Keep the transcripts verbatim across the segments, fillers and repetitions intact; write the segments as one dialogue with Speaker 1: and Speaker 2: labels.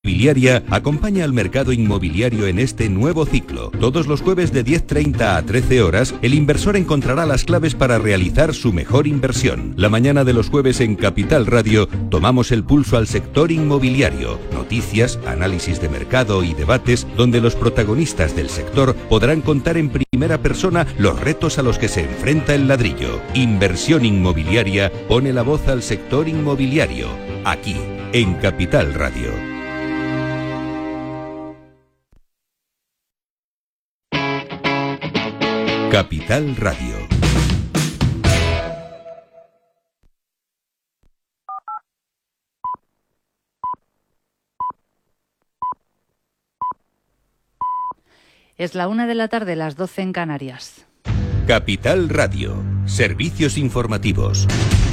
Speaker 1: Inmobiliaria acompaña al mercado inmobiliario en este nuevo ciclo. Todos los jueves de diez treinta a trece horas, el inversor encontrará las claves para realizar su mejor inversión. La mañana de los jueves en Capital Radio tomamos el pulso al sector inmobiliario. Noticias, análisis de mercado y debates donde los protagonistas del sector podrán contar en primera persona los retos a los que se enfrenta el ladrillo. Inversión Inmobiliaria pone la voz al sector inmobiliario. Aquí, en Capital Radio. Capital Radio.
Speaker 2: Es la una de la tarde, las doce en Canarias.
Speaker 1: Capital Radio. Servicios informativos.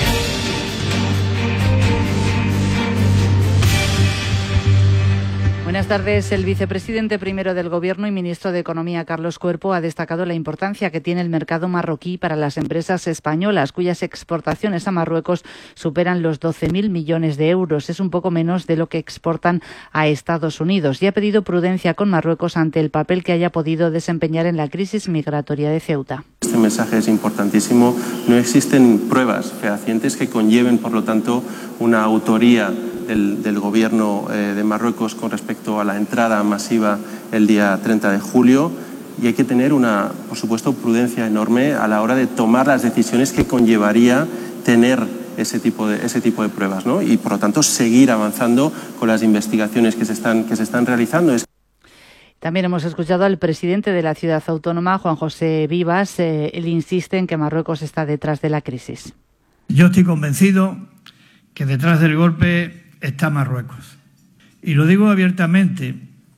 Speaker 2: Buenas tardes. El vicepresidente primero del Gobierno y ministro de Economía, Carlos Cuerpo, ha destacado la importancia que tiene el mercado marroquí para las empresas españolas, cuyas exportaciones a Marruecos superan los doce mil millones de euros. Es un poco menos de lo que exportan a Estados Unidos y ha pedido prudencia con Marruecos ante el papel que haya podido desempeñar en la crisis migratoria de Ceuta.
Speaker 3: Este mensaje es importantísimo. No existen pruebas fehacientes que conlleven, por lo tanto, una autoría del, del Gobierno eh, de Marruecos con respecto a la entrada masiva el día treinta de julio, y hay que tener una, por supuesto, prudencia enorme a la hora de tomar las decisiones que conllevaría tener ese tipo de, ese tipo de pruebas, ¿no? Y, por lo tanto, seguir avanzando con las investigaciones que se están, que se están realizando.
Speaker 2: También hemos escuchado al presidente de la ciudad autónoma, Juan José Vivas. Eh, él insiste en que Marruecos está detrás de la crisis.
Speaker 4: Yo estoy convencido que detrás del golpe está Marruecos. Y lo digo abiertamente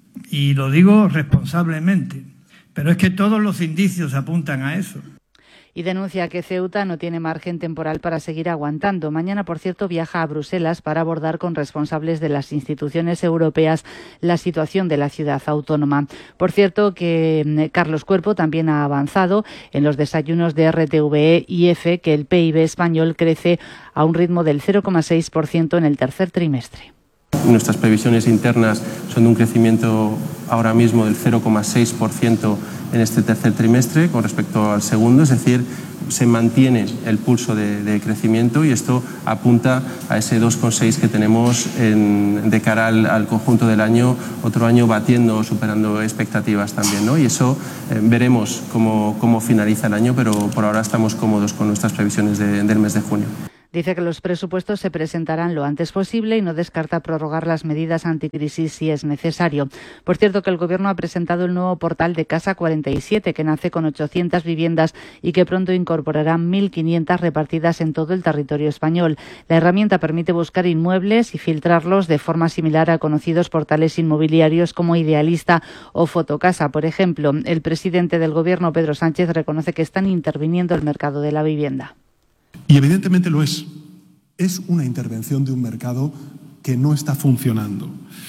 Speaker 4: y lo digo responsablemente, pero es que todos los indicios apuntan a eso.
Speaker 2: Y denuncia que Ceuta no tiene margen temporal para seguir aguantando. Mañana, por cierto, viaja a Bruselas para abordar con responsables de las instituciones europeas la situación de la ciudad autónoma. Por cierto, que Carlos Cuerpo también ha avanzado en los desayunos de R T V E y EFE que el P I B español crece a un ritmo del cero coma seis por ciento en el tercer trimestre.
Speaker 3: Nuestras previsiones internas son de un crecimiento ahora mismo del cero coma seis por ciento en este tercer trimestre con respecto al segundo, es decir, se mantiene el pulso de, de crecimiento y esto apunta a ese dos coma seis que tenemos en, de cara al, al conjunto del año, otro año batiendo o superando expectativas también, ¿no? Y eso eh, veremos cómo, cómo finaliza el año, pero por ahora estamos cómodos con nuestras previsiones de, del mes de junio.
Speaker 2: Dice que los presupuestos se presentarán lo antes posible y no descarta prorrogar las medidas anticrisis si es necesario. Por cierto, que el Gobierno ha presentado el nuevo portal de Casa cuarenta y siete, que nace con ochocientas viviendas y que pronto incorporará mil quinientas repartidas en todo el territorio español. La herramienta permite buscar inmuebles y filtrarlos de forma similar a conocidos portales inmobiliarios como Idealista o Fotocasa. Por ejemplo, el presidente del Gobierno, Pedro Sánchez, reconoce que están interviniendo el mercado de la vivienda.
Speaker 5: Y evidentemente lo es. Es una intervención de un mercado que no está funcionando.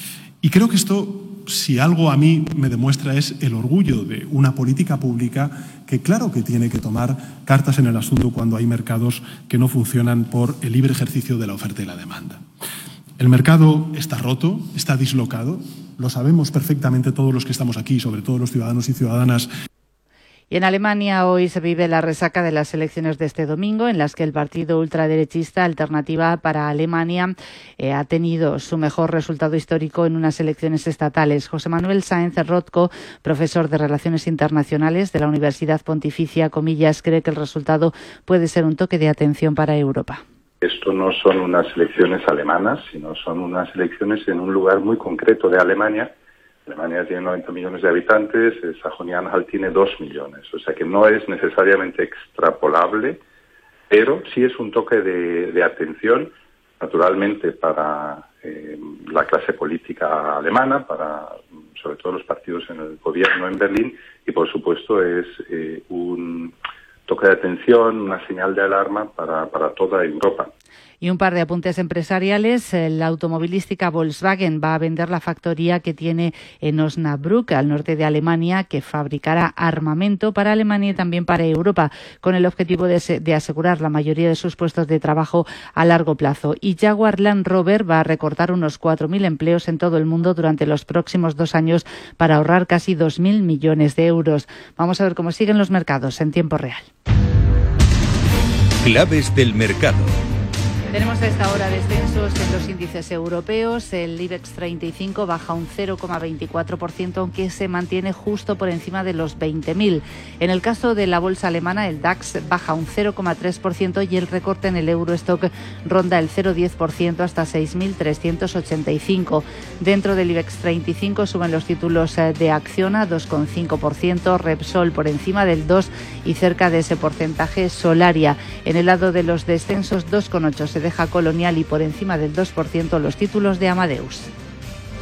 Speaker 5: Y creo que esto, si algo a mí me demuestra, es el orgullo de una política pública que claro que tiene que tomar cartas en el asunto cuando hay mercados que no funcionan por el libre ejercicio de la oferta y la demanda. El mercado está roto, está dislocado, lo sabemos perfectamente todos los que estamos aquí, sobre todo los ciudadanos y ciudadanas.
Speaker 2: Y en Alemania hoy se vive la resaca de las elecciones de este domingo, en las que el partido ultraderechista Alternativa para Alemania eh, ha tenido su mejor resultado histórico en unas elecciones estatales. José Manuel Sáenz Rotko, profesor de Relaciones Internacionales de la Universidad Pontificia Comillas, cree que el resultado puede ser un toque de atención para Europa.
Speaker 6: Esto no son unas elecciones alemanas, sino son unas elecciones en un lugar muy concreto de Alemania. Alemania tiene noventa millones de habitantes, Sajonia-Anhalt tiene dos millones, o sea que no es necesariamente extrapolable, pero sí es un toque de, de atención, naturalmente, para eh, la clase política alemana, para sobre todo los partidos en el gobierno en Berlín, y por supuesto es eh, un toque de atención, una señal de alarma para, para toda Europa.
Speaker 2: Y un par de apuntes empresariales. La automovilística Volkswagen va a vender la factoría que tiene en Osnabrück, al norte de Alemania, que fabricará armamento para Alemania y también para Europa, con el objetivo de, de asegurar la mayoría de sus puestos de trabajo a largo plazo. Y Jaguar Land Rover va a recortar unos cuatro mil empleos en todo el mundo durante los próximos dos años para ahorrar casi dos mil millones de euros. Vamos a ver cómo siguen los mercados en tiempo real.
Speaker 1: Claves del mercado.
Speaker 2: Tenemos a esta hora descensos en los índices europeos. El IBEX treinta y cinco baja un cero coma veinticuatro por ciento, aunque se mantiene justo por encima de los veinte mil. En el caso de la bolsa alemana, el DAX baja un cero coma tres por ciento y el recorte en el Eurostock ronda el cero coma diez por ciento hasta seis mil trescientos ochenta y cinco. Dentro del IBEX treinta y cinco suben los títulos de Acciona dos coma cinco por ciento, Repsol por encima del dos por ciento y cerca de ese porcentaje Solaria. En el lado de los descensos, dos coma ocho por ciento se deja Colonial y por encima del dos por ciento los títulos de Amadeus.